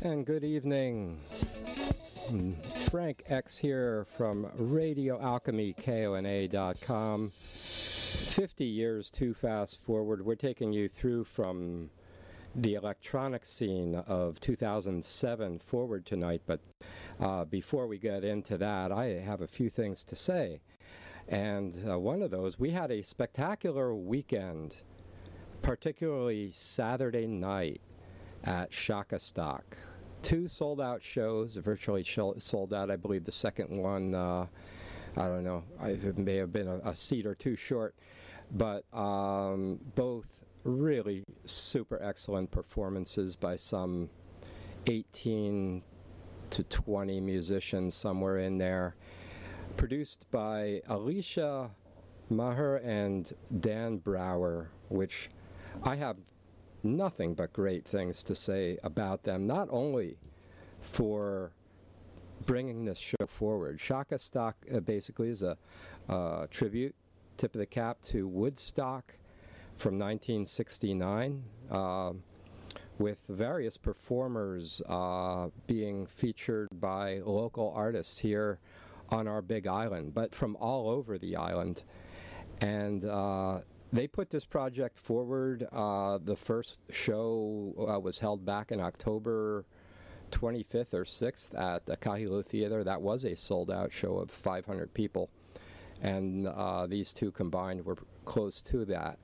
And good evening. Frank X here from Radio Alchemy, KONA.com. 50 years too fast forward. We're taking you through from the electronic scene of 2007 forward tonight, but before we get into that, I have a few things to say. And one of those, we had a spectacular weekend, particularly Saturday night at Shaka Stock. 2 sold-out shows, virtually sold out. I believe the second one, I don't know, it may have been a seat or two short, but both really super excellent performances by some 18 to 20 musicians, somewhere in there. Produced by Alicia Maher and Dan Brower, which I have nothing but great things to say about them, not only for bringing this show forward. Shaka Stock basically is a tribute, tip of the cap, to Woodstock from 1969, with various performers being featured by local artists here on our big island, but from all over the island. And they put this project forward. The first show was held back in October 25th or 6th at the Kahilo Theater. That was a sold-out show of 500 people. And these two combined were close to that.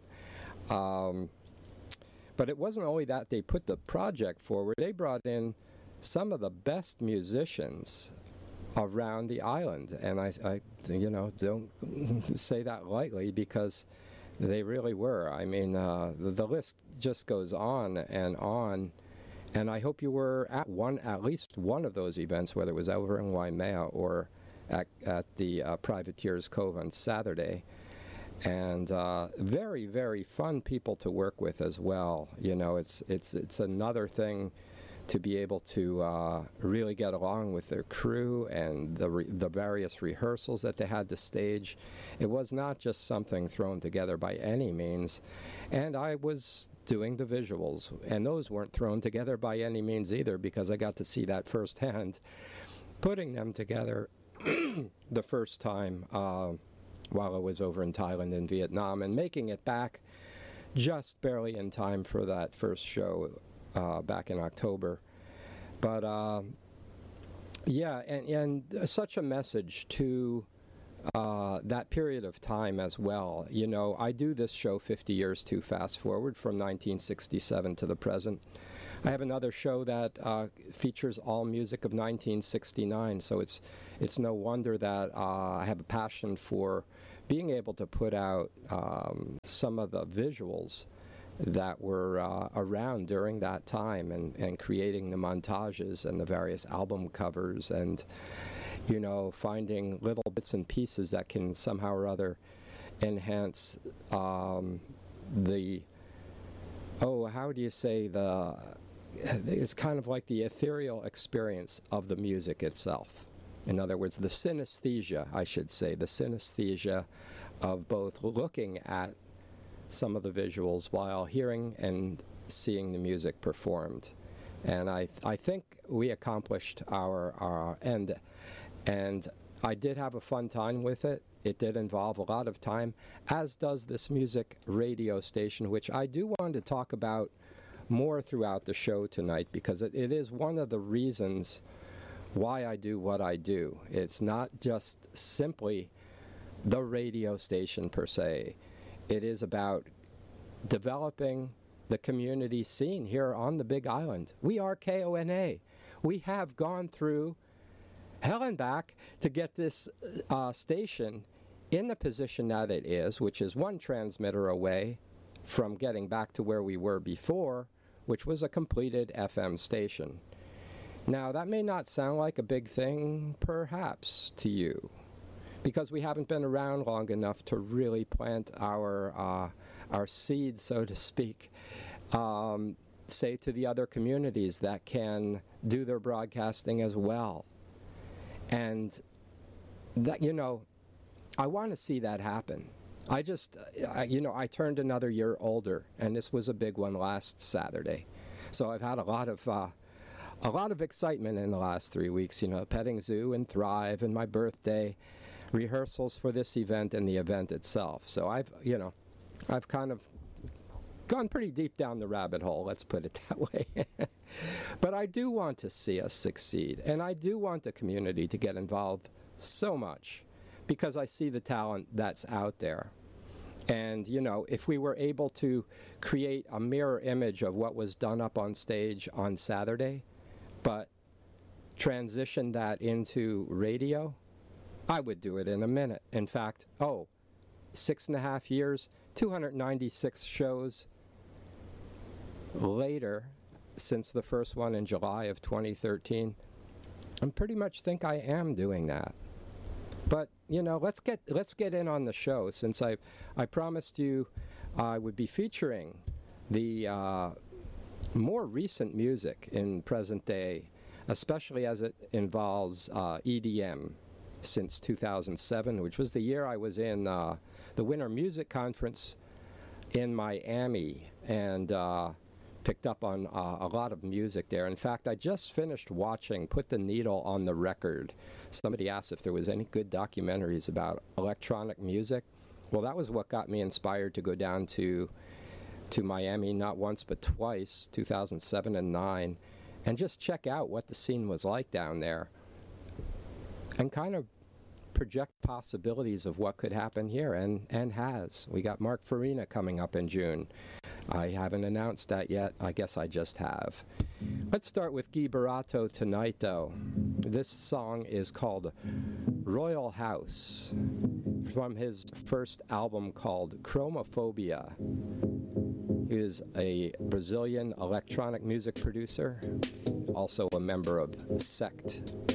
But it wasn't only that they put the project forward. They brought in some of the best musicians around the island. And I don't say that lightly, because they really were. I mean, the list just goes on. And I hope you were at least one of those events, whether it was over in Waimea or at the Privateers Cove on Saturday. And very, very fun people to work with as well. You know, it's another thing to be able to really get along with their crew and the various rehearsals that they had to stage. It was not just something thrown together by any means. And I was doing the visuals, and those weren't thrown together by any means either, because I got to see that firsthand, putting them together the first time while I was over in Thailand and Vietnam, and making it back just barely in time for that first show back in October. But yeah, and such a message to that period of time as well. You know, I do this show 50 years too fast forward, from 1967 to the present. I have another show that features all music of 1969, so it's no wonder that I have a passion for being able to put out some of the visuals that were around during that time, and creating the montages and the various album covers, and, you know, finding little bits and pieces that can somehow or other enhance it's kind of like the ethereal experience of the music itself. In other words, the synesthesia, I should say, the synesthesia of both looking at some of the visuals while hearing and seeing the music performed. And I think we accomplished our end. And I did have a fun time with it. It did involve a lot of time, as does this music radio station, which I do want to talk about more throughout the show tonight, because it is one of the reasons why I do what I do. It's not just simply the radio station per se. It is about developing the community scene here on the Big Island. We are KONA. We have gone through hell and back to get this station in the position that it is, which is one transmitter away from getting back to where we were before, which was a completed FM station. Now, that may not sound like a big thing, perhaps, to you, because we haven't been around long enough to really plant our seeds, so to speak, say, to the other communities that can do their broadcasting as well. And that, you know, I want to see that happen. I turned another year older, and this was a big one last Saturday. So I've had a lot of a lot of excitement in the last 3 weeks, Petting Zoo and Thrive and my birthday, rehearsals for this event and the event itself. So I've kind of gone pretty deep down the rabbit hole, let's put it that way. But I do want to see us succeed, and I do want the community to get involved so much because I see the talent that's out there. And, if we were able to create a mirror image of what was done up on stage on Saturday, but transition that into radio, I would do it in a minute. In fact, 6.5 years, 296 shows later, since the first one in July of 2013, I pretty much think I am doing that. But, let's get in on the show, since I promised you I would be featuring the more recent music in present day, especially as it involves EDM since 2007, which was the year I was in the Winter Music Conference in Miami, and picked up on a lot of music there. In fact, I just finished watching Put the Needle on the Record. Somebody asked if there was any good documentaries about electronic music. Well, that was what got me inspired to go down to Miami, not once but twice, 2007 and 2009, and just check out what the scene was like down there and kind of project possibilities of what could happen here, and has. We got Mark Farina coming up in June. I haven't announced that yet. I guess I just have. Let's start with Guy Barato tonight, though. This song is called Royal House, from his first album called Chromophobia. He is a Brazilian electronic music producer, also a member of Sect.